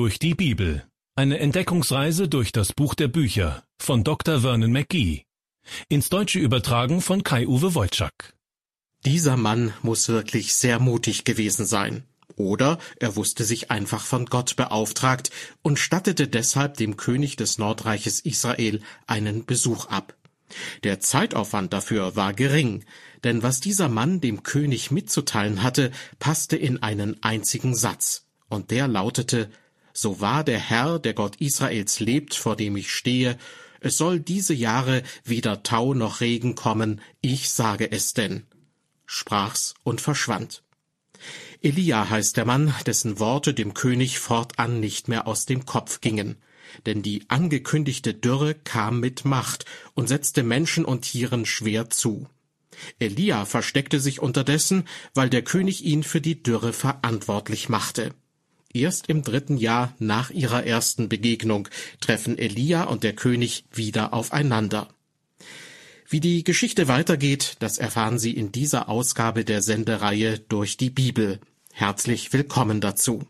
durch die Bibel. Eine Entdeckungsreise durch das Buch der Bücher von Dr. Vernon McGee. Ins Deutsche übertragen von Kai-Uwe Wojczak. Dieser Mann muss wirklich sehr mutig gewesen sein. Oder er wusste sich einfach von Gott beauftragt und stattete deshalb dem König des Nordreiches Israel einen Besuch ab. Der Zeitaufwand dafür war gering, denn was dieser Mann dem König mitzuteilen hatte, passte in einen einzigen Satz. Und der lautete: So wahr der Herr, der Gott Israels lebt, vor dem ich stehe, es soll diese Jahre weder Tau noch Regen kommen, ich sage es denn. Sprach's und verschwand. Elia heißt der Mann, dessen Worte dem König fortan nicht mehr aus dem Kopf gingen. Denn die angekündigte Dürre kam mit Macht und setzte Menschen und Tieren schwer zu. Elia versteckte sich unterdessen, weil der König ihn für die Dürre verantwortlich machte. Erst im 3. Jahr nach ihrer ersten Begegnung treffen Elia und der König wieder aufeinander. Wie die Geschichte weitergeht, das erfahren Sie in dieser Ausgabe der Sendereihe Durch die Bibel. Herzlich willkommen dazu.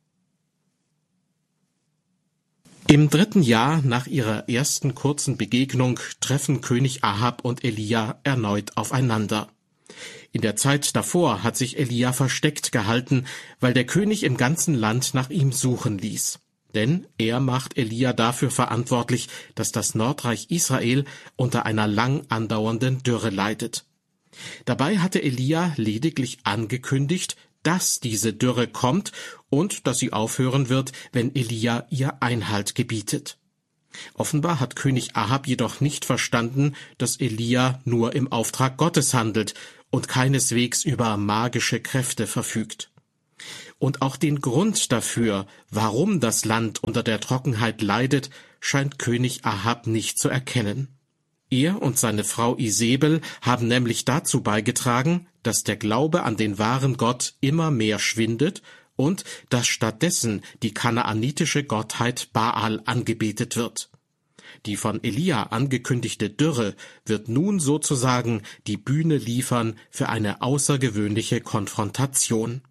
Im 3. Jahr nach ihrer ersten kurzen Begegnung treffen König Ahab und Elia erneut aufeinander. In der Zeit davor hat sich Elia versteckt gehalten, weil der König im ganzen Land nach ihm suchen ließ. Denn er macht Elia dafür verantwortlich, dass das Nordreich Israel unter einer lang andauernden Dürre leidet. Dabei hatte Elia lediglich angekündigt, dass diese Dürre kommt und dass sie aufhören wird, wenn Elia ihr Einhalt gebietet. Offenbar hat König Ahab jedoch nicht verstanden, dass Elia nur im Auftrag Gottes handelt und keineswegs über magische Kräfte verfügt. Und auch den Grund dafür, warum das Land unter der Trockenheit leidet, scheint König Ahab nicht zu erkennen. Er und seine Frau Isebel haben nämlich dazu beigetragen, dass der Glaube an den wahren Gott immer mehr schwindet und dass stattdessen die kanaanitische Gottheit Baal angebetet wird. Die von Elia angekündigte Dürre wird nun sozusagen die Bühne liefern für eine außergewöhnliche Konfrontation.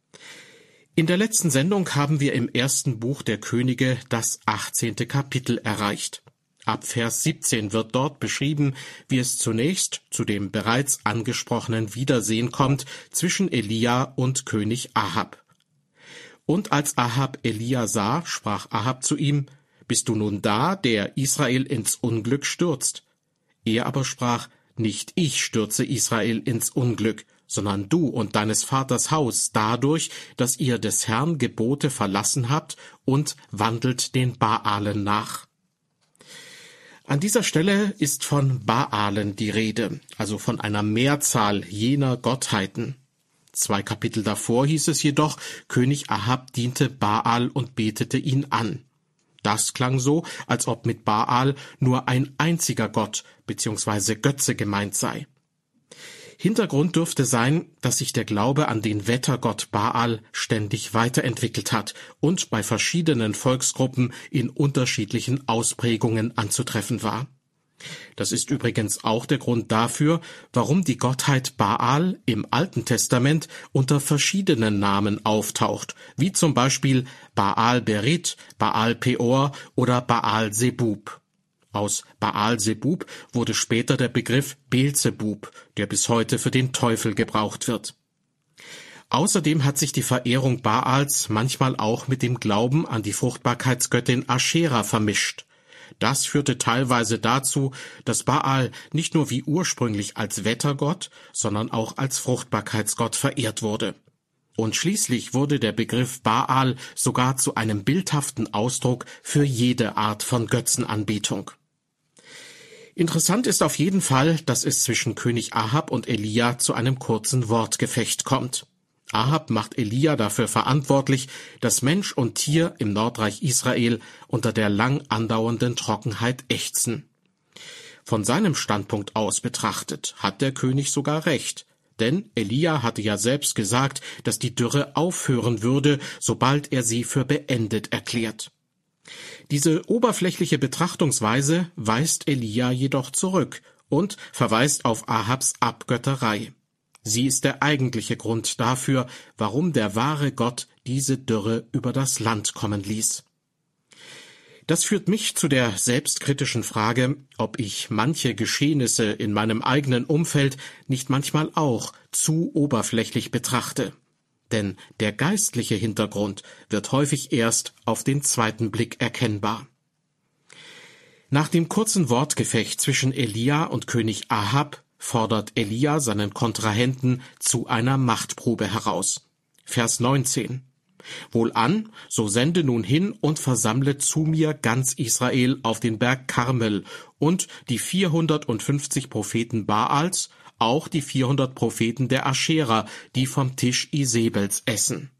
In der letzten Sendung haben wir im 1. Buch der Könige das 18. Kapitel erreicht. Ab Vers 17 wird dort beschrieben, wie es zunächst zu dem bereits angesprochenen Wiedersehen kommt zwischen Elia und König Ahab. Und als Ahab Elia sah, sprach Ahab zu ihm: Bist du nun da, der Israel ins Unglück stürzt? Er aber sprach: Nicht ich stürze Israel ins Unglück, sondern du und deines Vaters Haus dadurch, dass ihr des Herrn Gebote verlassen habt und wandelt den Baalen nach. An dieser Stelle ist von Baalen die Rede, also von einer Mehrzahl jener Gottheiten. 2 Kapitel davor hieß es jedoch, König Ahab diente Baal und betete ihn an. Das klang so, als ob mit Baal nur ein einziger Gott bzw. Götze gemeint sei. Hintergrund dürfte sein, dass sich der Glaube an den Wettergott Baal ständig weiterentwickelt hat und bei verschiedenen Volksgruppen in unterschiedlichen Ausprägungen anzutreffen war. Das ist übrigens auch der Grund dafür, warum die Gottheit Baal im Alten Testament unter verschiedenen Namen auftaucht, wie zum Beispiel Baal Berit, Baal Peor oder Baal Zebub. Aus Baal Zebub wurde später der Begriff Beelzebub, der bis heute für den Teufel gebraucht wird. Außerdem hat sich die Verehrung Baals manchmal auch mit dem Glauben an die Fruchtbarkeitsgöttin Aschera vermischt. Das führte teilweise dazu, dass Baal nicht nur wie ursprünglich als Wettergott, sondern auch als Fruchtbarkeitsgott verehrt wurde. Und schließlich wurde der Begriff Baal sogar zu einem bildhaften Ausdruck für jede Art von Götzenanbetung. Interessant ist auf jeden Fall, dass es zwischen König Ahab und Elia zu einem kurzen Wortgefecht kommt. Ahab macht Elia dafür verantwortlich, dass Mensch und Tier im Nordreich Israel unter der lang andauernden Trockenheit ächzen. Von seinem Standpunkt aus betrachtet hat der König sogar recht, denn Elia hatte ja selbst gesagt, dass die Dürre aufhören würde, sobald er sie für beendet erklärt. Diese oberflächliche Betrachtungsweise weist Elia jedoch zurück und verweist auf Ahabs Abgötterei. Sie ist der eigentliche Grund dafür, warum der wahre Gott diese Dürre über das Land kommen ließ. Das führt mich zu der selbstkritischen Frage, ob ich manche Geschehnisse in meinem eigenen Umfeld nicht manchmal auch zu oberflächlich betrachte. Denn der geistliche Hintergrund wird häufig erst auf den zweiten Blick erkennbar. Nach dem kurzen Wortgefecht zwischen Elia und König Ahab fordert Elia seinen Kontrahenten zu einer Machtprobe heraus. Vers 19. Wohlan, so sende nun hin und versammle zu mir ganz Israel auf den Berg Karmel und die 450 Propheten Baals, auch die 400 Propheten der Aschera, die vom Tisch Isebels essen.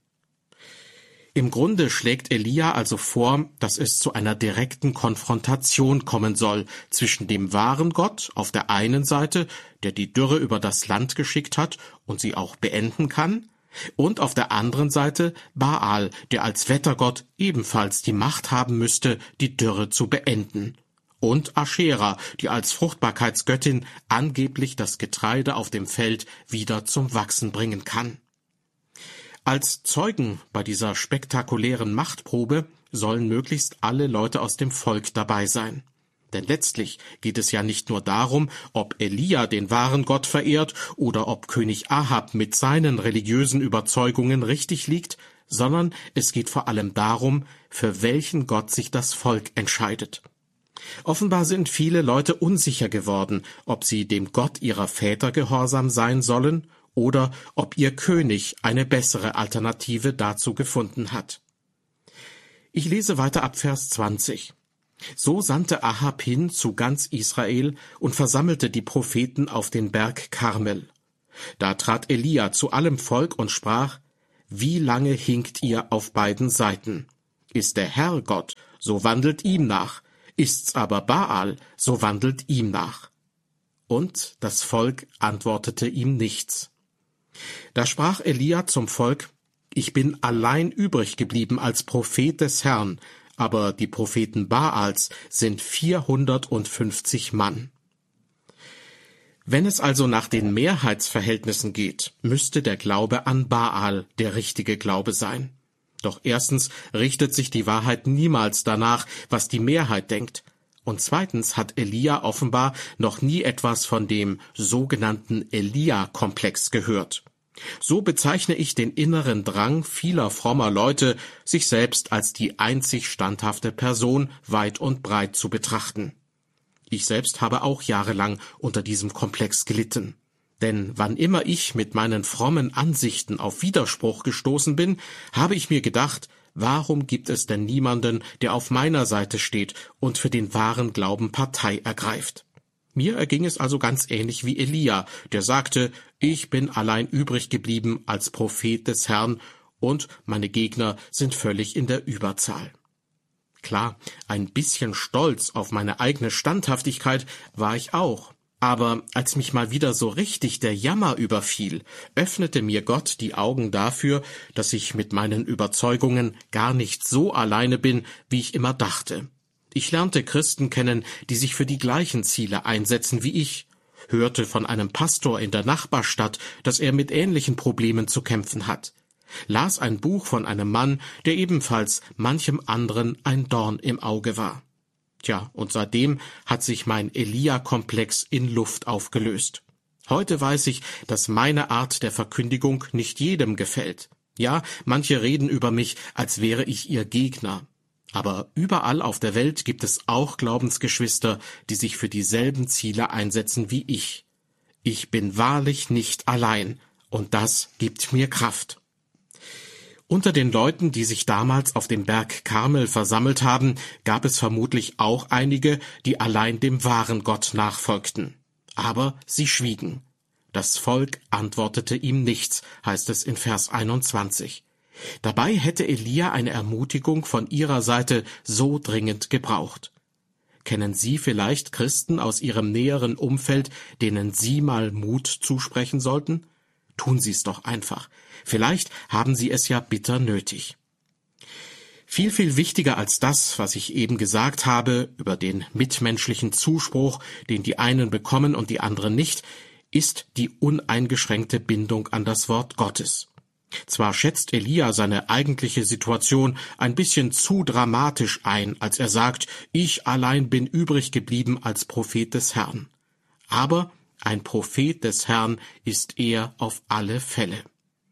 Im Grunde schlägt Elia also vor, dass es zu einer direkten Konfrontation kommen soll zwischen dem wahren Gott auf der einen Seite, der die Dürre über das Land geschickt hat und sie auch beenden kann, und auf der anderen Seite Baal, der als Wettergott ebenfalls die Macht haben müsste, die Dürre zu beenden. Und Aschera, die als Fruchtbarkeitsgöttin angeblich das Getreide auf dem Feld wieder zum Wachsen bringen kann. Als Zeugen bei dieser spektakulären Machtprobe sollen möglichst alle Leute aus dem Volk dabei sein. Denn letztlich geht es ja nicht nur darum, ob Elia den wahren Gott verehrt oder ob König Ahab mit seinen religiösen Überzeugungen richtig liegt, sondern es geht vor allem darum, für welchen Gott sich das Volk entscheidet. Offenbar sind viele Leute unsicher geworden, ob sie dem Gott ihrer Väter gehorsam sein sollen oder ob ihr König eine bessere Alternative dazu gefunden hat. Ich lese weiter ab Vers 20. So sandte Ahab hin zu ganz Israel und versammelte die Propheten auf den Berg Karmel. Da trat Elia zu allem Volk und sprach: Wie lange hinkt ihr auf beiden Seiten? Ist der Herr Gott, so wandelt ihm nach. Ist's aber Baal, so wandelt ihm nach. Und das Volk antwortete ihm nichts. Da sprach Elia zum Volk: Ich bin allein übrig geblieben als Prophet des Herrn, aber die Propheten Baals sind 450 Mann. Wenn es also nach den Mehrheitsverhältnissen geht, müsste der Glaube an Baal der richtige Glaube sein. Doch erstens richtet sich die Wahrheit niemals danach, was die Mehrheit denkt. Und zweitens hat Elia offenbar noch nie etwas von dem sogenannten Elia-Komplex gehört. So bezeichne ich den inneren Drang vieler frommer Leute, sich selbst als die einzig standhafte Person weit und breit zu betrachten. Ich selbst habe auch jahrelang unter diesem Komplex gelitten. Denn wann immer ich mit meinen frommen Ansichten auf Widerspruch gestoßen bin, habe ich mir gedacht, warum gibt es denn niemanden, der auf meiner Seite steht und für den wahren Glauben Partei ergreift? Mir erging es also ganz ähnlich wie Elia, der sagte, ich bin allein übrig geblieben als Prophet des Herrn und meine Gegner sind völlig in der Überzahl. Klar, ein bisschen stolz auf meine eigene Standhaftigkeit war ich auch. Aber als mich mal wieder so richtig der Jammer überfiel, öffnete mir Gott die Augen dafür, dass ich mit meinen Überzeugungen gar nicht so alleine bin, wie ich immer dachte. Ich lernte Christen kennen, die sich für die gleichen Ziele einsetzen wie ich, hörte von einem Pastor in der Nachbarstadt, dass er mit ähnlichen Problemen zu kämpfen hat, las ein Buch von einem Mann, der ebenfalls manchem anderen ein Dorn im Auge war. Tja, und seitdem hat sich mein Elia-Komplex in Luft aufgelöst. Heute weiß ich, dass meine Art der Verkündigung nicht jedem gefällt. Ja, manche reden über mich, als wäre ich ihr Gegner. Aber überall auf der Welt gibt es auch Glaubensgeschwister, die sich für dieselben Ziele einsetzen wie ich. Ich bin wahrlich nicht allein, und das gibt mir Kraft. Unter den Leuten, die sich damals auf dem Berg Karmel versammelt haben, gab es vermutlich auch einige, die allein dem wahren Gott nachfolgten. Aber sie schwiegen. Das Volk antwortete ihm nichts, heißt es in Vers 21. Dabei hätte Elia eine Ermutigung von ihrer Seite so dringend gebraucht. Kennen Sie vielleicht Christen aus Ihrem näheren Umfeld, denen Sie mal Mut zusprechen sollten? Tun Sie es doch einfach. Vielleicht haben Sie es ja bitter nötig. Viel, viel wichtiger als das, was ich eben gesagt habe, über den mitmenschlichen Zuspruch, den die einen bekommen und die anderen nicht, ist die uneingeschränkte Bindung an das Wort Gottes. Zwar schätzt Elia seine eigentliche Situation ein bisschen zu dramatisch ein, als er sagt, ich allein bin übrig geblieben als Prophet des Herrn. Aber ein Prophet des Herrn ist er auf alle Fälle.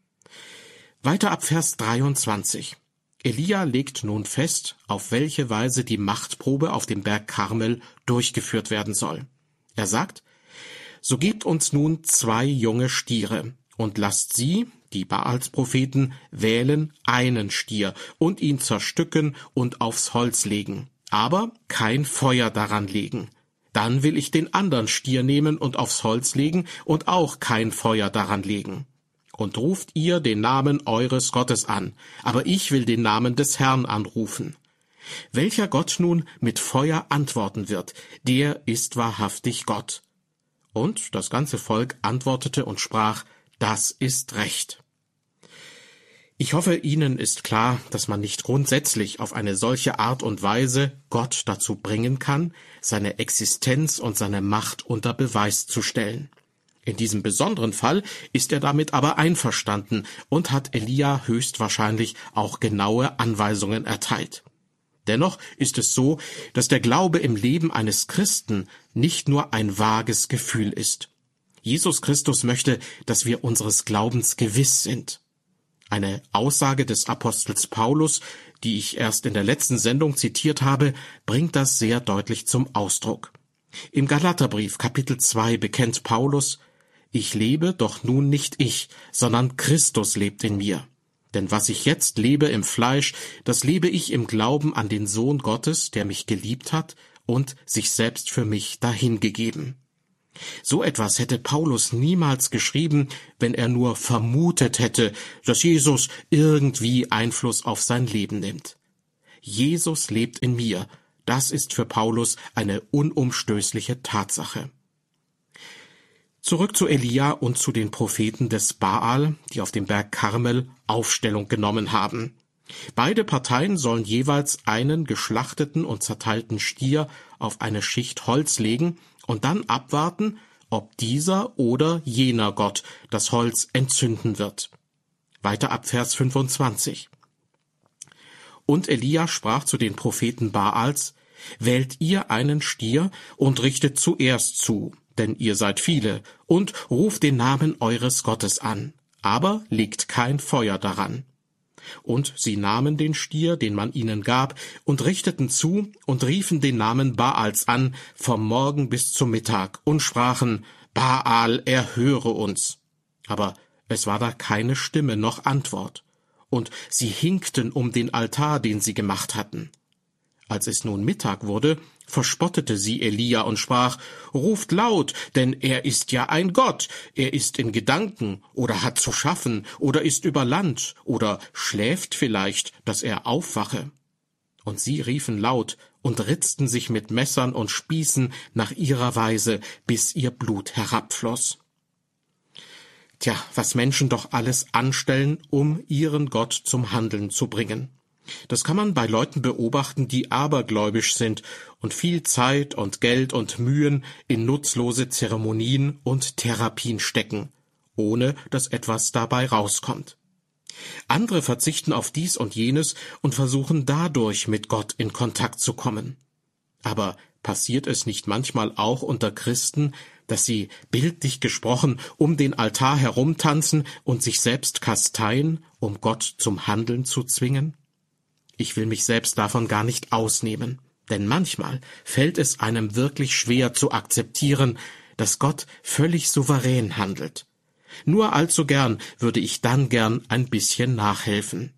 Weiter ab Vers 23. Elia legt nun fest, auf welche Weise die Machtprobe auf dem Berg Karmel durchgeführt werden soll. Er sagt, so gebt uns nun 2 junge Stiere und lasst sie, die Baals Propheten, wählen einen Stier und ihn zerstücken und aufs Holz legen, aber kein Feuer daran legen. Dann will ich den anderen Stier nehmen und aufs Holz legen und auch kein Feuer daran legen. Und ruft ihr den Namen eures Gottes an, aber ich will den Namen des Herrn anrufen. Welcher Gott nun mit Feuer antworten wird, der ist wahrhaftig Gott. Und das ganze Volk antwortete und sprach, das ist recht. Ich hoffe, Ihnen ist klar, dass man nicht grundsätzlich auf eine solche Art und Weise Gott dazu bringen kann, seine Existenz und seine Macht unter Beweis zu stellen. In diesem besonderen Fall ist er damit aber einverstanden und hat Elia höchstwahrscheinlich auch genaue Anweisungen erteilt. Dennoch ist es so, dass der Glaube im Leben eines Christen nicht nur ein vages Gefühl ist. Jesus Christus möchte, dass wir unseres Glaubens gewiss sind. Eine Aussage des Apostels Paulus, die ich erst in der letzten Sendung zitiert habe, bringt das sehr deutlich zum Ausdruck. Im Galaterbrief Kapitel 2 bekennt Paulus, ich lebe, doch nun nicht ich, sondern Christus lebt in mir. Denn was ich jetzt lebe im Fleisch, das lebe ich im Glauben an den Sohn Gottes, der mich geliebt hat und sich selbst für mich dahingegeben. So etwas hätte Paulus niemals geschrieben, wenn er nur vermutet hätte, dass Jesus irgendwie Einfluss auf sein Leben nimmt. Jesus lebt in mir, das ist für Paulus eine unumstößliche Tatsache. Zurück zu Elia und zu den Propheten des Baal, die auf dem Berg Karmel Aufstellung genommen haben. Beide Parteien sollen jeweils einen geschlachteten und zerteilten Stier auf eine Schicht Holz legen und dann abwarten, ob dieser oder jener Gott das Holz entzünden wird. Weiter ab Vers 25. Und Elia sprach zu den Propheten Baals, wählt ihr einen Stier und richtet zuerst zu, denn ihr seid viele, und ruft den Namen eures Gottes an, aber legt kein Feuer daran. Und sie nahmen den Stier, den man ihnen gab, und richteten zu und riefen den Namen Baals an, vom Morgen bis zum Mittag, und sprachen, Baal, erhöre uns. Aber es war da keine Stimme noch Antwort, und sie hinkten um den Altar, den sie gemacht hatten. Als es nun Mittag wurde, verspottete sie Elia und sprach, ruft laut, denn er ist ja ein Gott, er ist in Gedanken oder hat zu schaffen oder ist über Land oder schläft vielleicht, dass er aufwache. Und sie riefen laut und ritzten sich mit Messern und Spießen nach ihrer Weise, bis ihr Blut herabfloss. Tja, was Menschen doch alles anstellen, um ihren Gott zum Handeln zu bringen. Das kann man bei Leuten beobachten, die abergläubisch sind und viel Zeit und Geld und Mühen in nutzlose Zeremonien und Therapien stecken, ohne dass etwas dabei rauskommt. Andere verzichten auf dies und jenes und versuchen dadurch mit Gott in Kontakt zu kommen. Aber passiert es nicht manchmal auch unter Christen, dass sie, bildlich gesprochen, um den Altar herumtanzen und sich selbst kasteien, um Gott zum Handeln zu zwingen? Ich will mich selbst davon gar nicht ausnehmen, denn manchmal fällt es einem wirklich schwer zu akzeptieren, dass Gott völlig souverän handelt. Nur allzu gern würde ich dann gern ein bisschen nachhelfen.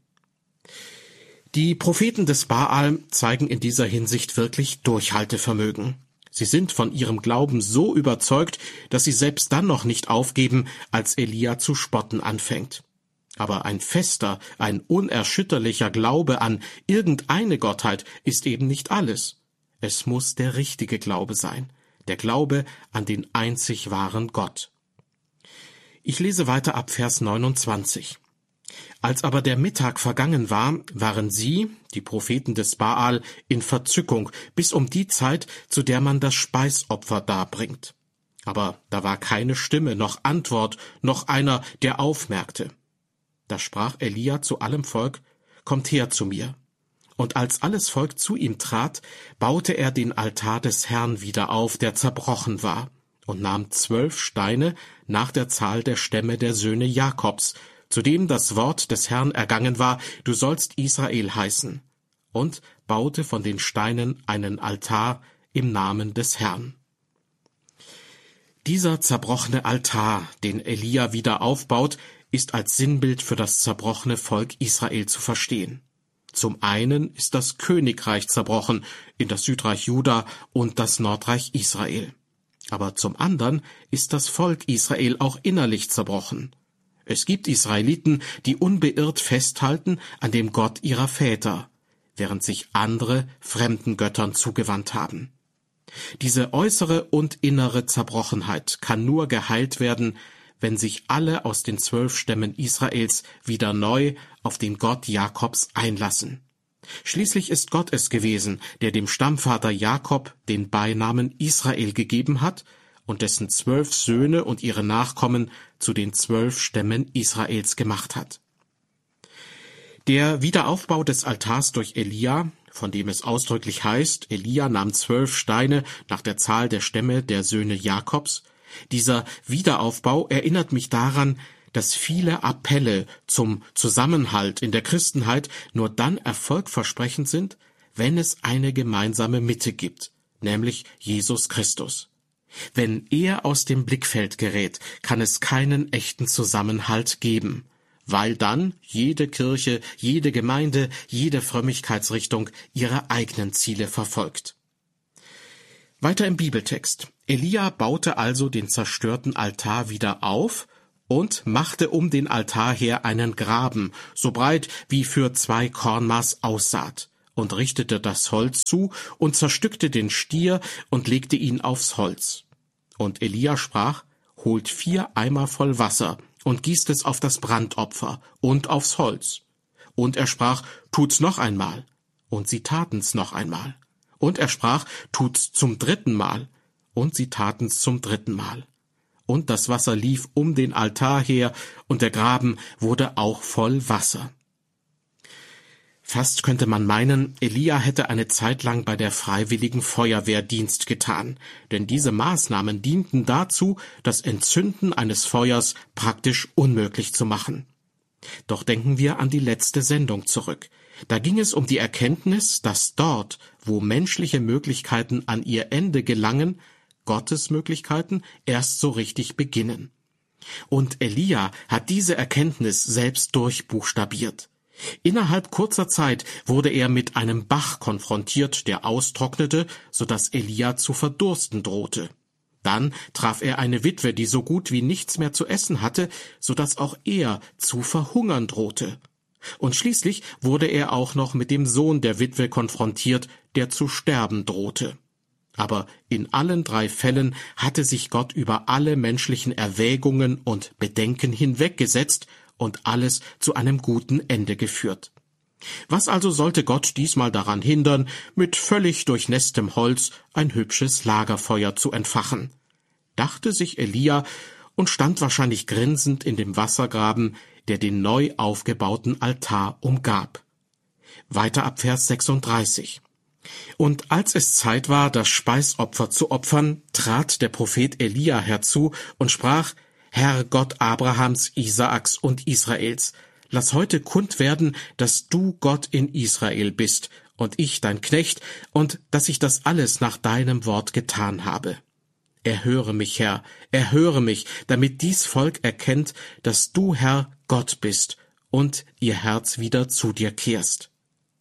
Die Propheten des Baal zeigen in dieser Hinsicht wirklich Durchhaltevermögen. Sie sind von ihrem Glauben so überzeugt, dass sie selbst dann noch nicht aufgeben, als Elia zu spotten anfängt. Aber ein fester, ein unerschütterlicher Glaube an irgendeine Gottheit ist eben nicht alles. Es muss der richtige Glaube sein, der Glaube an den einzig wahren Gott. Ich lese weiter ab Vers 29. Als aber der Mittag vergangen war, waren sie, die Propheten des Baal, in Verzückung, bis um die Zeit, zu der man das Speisopfer darbringt. Aber da war keine Stimme, noch Antwort, noch einer, der aufmerkte. Da sprach Elia zu allem Volk: Kommt her zu mir. Und als alles Volk zu ihm trat, baute er den Altar des Herrn wieder auf, der zerbrochen war, und nahm 12 Steine nach der Zahl der Stämme der Söhne Jakobs, zu dem das Wort des Herrn ergangen war: Du sollst Israel heißen, und baute von den Steinen einen Altar im Namen des Herrn. Dieser zerbrochene Altar, den Elia wieder aufbaut, ist als Sinnbild für das zerbrochene Volk Israel zu verstehen. Zum einen ist das Königreich zerbrochen in das Südreich Juda und das Nordreich Israel. Aber zum anderen ist das Volk Israel auch innerlich zerbrochen. Es gibt Israeliten, die unbeirrt festhalten an dem Gott ihrer Väter, während sich andere fremden Göttern zugewandt haben. Diese äußere und innere Zerbrochenheit kann nur geheilt werden, wenn sich alle aus den 12 Stämmen Israels wieder neu auf den Gott Jakobs einlassen. Schließlich ist Gott es gewesen, der dem Stammvater Jakob den Beinamen Israel gegeben hat und dessen 12 Söhne und ihre Nachkommen zu den 12 Stämmen Israels gemacht hat. Der Wiederaufbau des Altars durch Elia, von dem es ausdrücklich heißt, Elia nahm 12 Steine nach der Zahl der Stämme der Söhne Jakobs, dieser Wiederaufbau erinnert mich daran, dass viele Appelle zum Zusammenhalt in der Christenheit nur dann erfolgversprechend sind, wenn es eine gemeinsame Mitte gibt, nämlich Jesus Christus. Wenn er aus dem Blickfeld gerät, kann es keinen echten Zusammenhalt geben, weil dann jede Kirche, jede Gemeinde, jede Frömmigkeitsrichtung ihre eigenen Ziele verfolgt. Weiter im Bibeltext. Elia baute also den zerstörten Altar wieder auf und machte um den Altar her einen Graben, so breit wie für 2 Kornmaß Aussaat, und richtete das Holz zu und zerstückte den Stier und legte ihn aufs Holz. Und Elia sprach: Holt 4 Eimer voll Wasser und gießt es auf das Brandopfer und aufs Holz. Und er sprach: Tut's noch einmal. Und sie taten's noch einmal. Und er sprach: Tut's zum 3. Mal. Und sie taten's zum 3. Mal. Und das Wasser lief um den Altar her, und der Graben wurde auch voll Wasser. Fast könnte man meinen, Elia hätte eine Zeit lang bei der Freiwilligen Feuerwehr Dienst getan, denn diese Maßnahmen dienten dazu, das Entzünden eines Feuers praktisch unmöglich zu machen. Doch denken wir an die letzte Sendung zurück. Da ging es um die Erkenntnis, dass dort, wo menschliche Möglichkeiten an ihr Ende gelangen, Gottes Möglichkeiten erst so richtig beginnen. Und Elia hat diese Erkenntnis selbst durchbuchstabiert. Innerhalb kurzer Zeit wurde er mit einem Bach konfrontiert, der austrocknete, sodass Elia zu verdursten drohte. Dann traf er eine Witwe, die so gut wie nichts mehr zu essen hatte, sodass auch er zu verhungern drohte. Und schließlich wurde er auch noch mit dem Sohn der Witwe konfrontiert, der zu sterben drohte. Aber in allen 3 Fällen hatte sich Gott über alle menschlichen Erwägungen und Bedenken hinweggesetzt und alles zu einem guten Ende geführt. Was also sollte Gott diesmal daran hindern, mit völlig durchnässtem Holz ein hübsches Lagerfeuer zu entfachen? Dachte sich Elia und stand wahrscheinlich grinsend in dem Wassergraben, der den neu aufgebauten Altar umgab. Weiter ab Vers 36. Und als es Zeit war, das Speisopfer zu opfern, trat der Prophet Elia herzu und sprach: Herr Gott Abrahams, Isaaks und Israels, lass heute kund werden, dass du Gott in Israel bist und ich dein Knecht, und dass ich das alles nach deinem Wort getan habe. Erhöre mich, Herr, erhöre mich, damit dies Volk erkennt, dass du, Herr, Gott bist und ihr Herz wieder zu dir kehrst.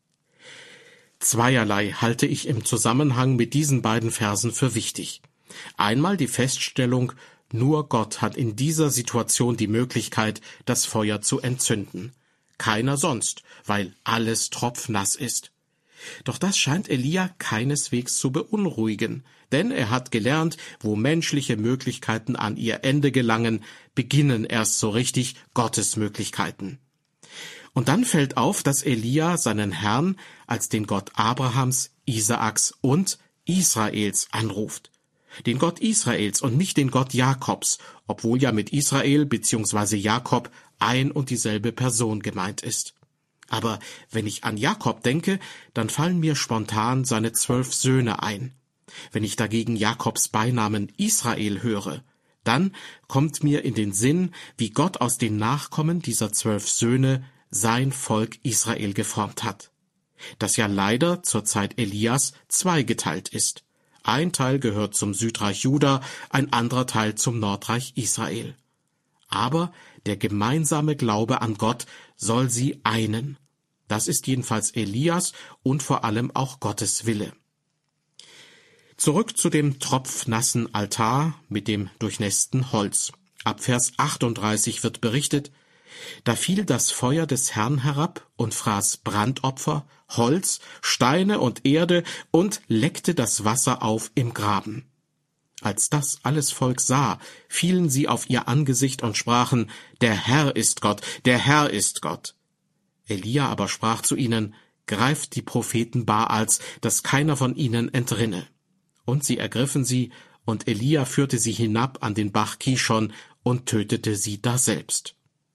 Zweierlei halte ich im Zusammenhang mit diesen beiden Versen für wichtig. Einmal die Feststellung, nur Gott hat in dieser Situation die Möglichkeit, das Feuer zu entzünden. Keiner sonst, weil alles tropfnass ist. Doch das scheint Elia keineswegs zu beunruhigen, denn er hat gelernt, wo menschliche Möglichkeiten an ihr Ende gelangen, beginnen erst so richtig Gottes Möglichkeiten. Und dann fällt auf, dass Elia seinen Herrn als den Gott Abrahams, Isaaks und Israels anruft. Den Gott Israels und nicht den Gott Jakobs, obwohl ja mit Israel bzw. Jakob ein und dieselbe Person gemeint ist. Aber wenn ich an Jakob denke, dann fallen mir spontan seine 12 Söhne ein. Wenn ich dagegen Jakobs Beinamen Israel höre, dann kommt mir in den Sinn, wie Gott aus den Nachkommen dieser 12 Söhne sein Volk Israel geformt hat, das ja leider zur Zeit Elias zweigeteilt ist. Ein Teil gehört zum Südreich Juda, ein anderer Teil zum Nordreich Israel. Aber der gemeinsame Glaube an Gott soll sie einen. Das ist jedenfalls Elias und vor allem auch Gottes Wille. Zurück zu dem tropfnassen Altar mit dem durchnässten Holz. Ab Vers 38 wird berichtet: Da fiel das Feuer des Herrn herab und fraß Brandopfer, Holz, Steine und Erde und leckte das Wasser auf im Graben. Als das alles Volk sah, fielen sie auf ihr Angesicht und sprachen: Der Herr ist Gott, der Herr ist Gott. Elia aber sprach zu ihnen: Greift die Propheten Baals, dass keiner von ihnen entrinne. Und sie ergriffen sie, und Elia führte sie hinab an den Bach Kishon und tötete sie daselbst.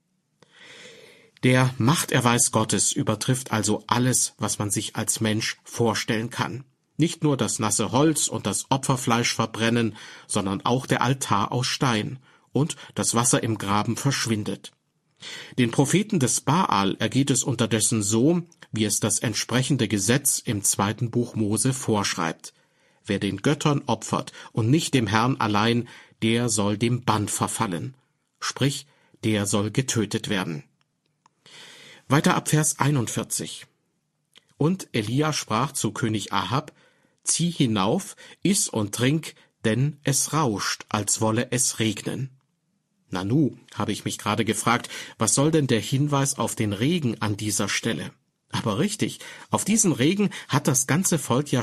Der Machterweis Gottes übertrifft also alles, was man sich als Mensch vorstellen kann. Nicht nur das nasse Holz und das Opferfleisch verbrennen, sondern auch der Altar aus Stein, und das Wasser im Graben verschwindet. Den Propheten des Baal ergeht es unterdessen so, wie es das entsprechende Gesetz im 2. Buch Mose vorschreibt. Wer den Göttern opfert und nicht dem Herrn allein, der soll dem Bann verfallen. Sprich, der soll getötet werden. Weiter ab Vers 41. Und Elia sprach zu König Ahab: Zieh hinauf, iss und trink, denn es rauscht, als wolle es regnen. Nanu, habe ich mich gerade gefragt, was soll denn der Hinweis auf den Regen an dieser Stelle? Aber richtig, auf diesen Regen hat das ganze Volk ja